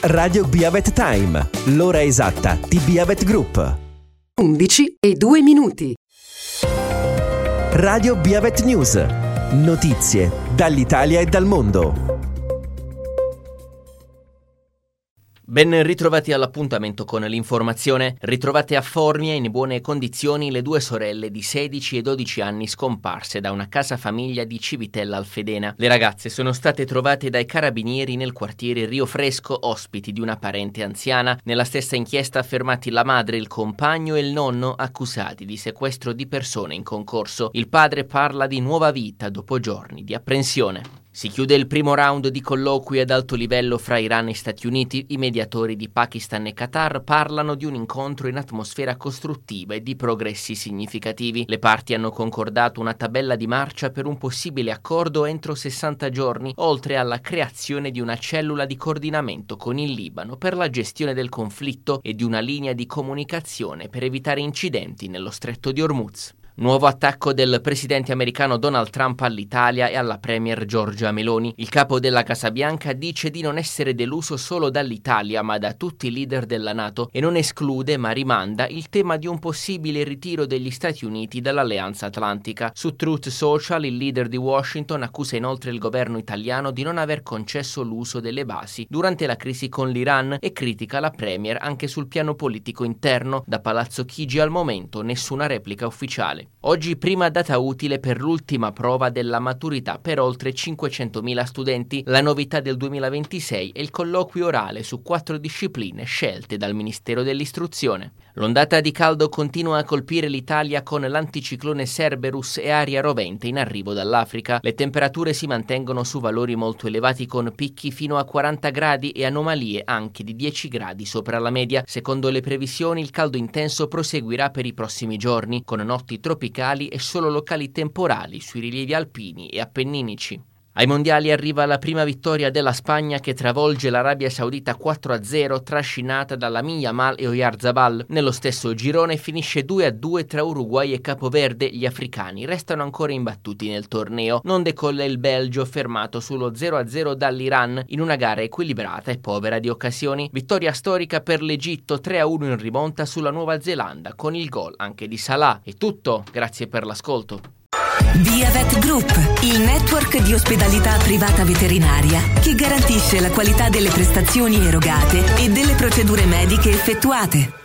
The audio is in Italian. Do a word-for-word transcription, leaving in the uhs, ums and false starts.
Radio Biavet Time, l'ora esatta di Biavet Group. undici e due minuti. Radio Biavet News. Notizie dall'Italia e dal mondo. Ben ritrovati all'appuntamento con l'informazione. Ritrovate a Formia in buone condizioni le due sorelle di sedici e dodici anni scomparse da una casa famiglia di Civitella Alfedena. Le ragazze sono state trovate dai carabinieri nel quartiere Rio Fresco, ospiti di una parente anziana. Nella stessa inchiesta affermati la madre, il compagno e il nonno accusati di sequestro di persone in concorso. Il padre parla di nuova vita dopo giorni di apprensione. Si chiude il primo round di colloqui ad alto livello fra Iran e Stati Uniti. I mediatori di Pakistan e Qatar parlano di un incontro in atmosfera costruttiva e di progressi significativi. Le parti hanno concordato una tabella di marcia per un possibile accordo entro sessanta giorni, oltre alla creazione di una cellula di coordinamento con il Libano per la gestione del conflitto e di una linea di comunicazione per evitare incidenti nello stretto di Hormuz. Nuovo attacco del presidente americano Donald Trump all'Italia e alla premier Giorgia Meloni. Il capo della Casa Bianca dice di non essere deluso solo dall'Italia ma da tutti i leader della NATO e non esclude ma rimanda il tema di un possibile ritiro degli Stati Uniti dall'Alleanza Atlantica. Su Truth Social il leader di Washington accusa inoltre il governo italiano di non aver concesso l'uso delle basi durante la crisi con l'Iran e critica la premier anche sul piano politico interno. Da Palazzo Chigi al momento nessuna replica ufficiale. Oggi prima data utile per l'ultima prova della maturità per oltre cinquecentomila studenti. La novità del duemilaventisei è il colloquio orale su quattro discipline scelte dal Ministero dell'Istruzione. L'ondata di caldo continua a colpire l'Italia con l'anticiclone Cerberus e aria rovente in arrivo dall'Africa. Le temperature si mantengono su valori molto elevati con picchi fino a quaranta gradi e anomalie anche di dieci gradi sopra la media. Secondo le previsioni il caldo intenso proseguirà per i prossimi giorni con notti tropicali e solo locali temporali sui rilievi alpini e appenninici. Ai mondiali arriva la prima vittoria della Spagna che travolge l'Arabia Saudita quattro a zero trascinata da Lamine Yamal e Oyarzabal. Nello stesso girone finisce due a due tra Uruguay e Capoverde. Gli africani restano ancora imbattuti nel torneo. Non decolla il Belgio fermato sullo zero a zero dall'Iran in una gara equilibrata e povera di occasioni. Vittoria storica per l'Egitto tre a uno in rimonta sulla Nuova Zelanda con il gol anche di Salah. È tutto, grazie per l'ascolto. Biavet Group, il network di ospedalità privata veterinaria che garantisce la qualità delle prestazioni erogate e delle procedure mediche effettuate.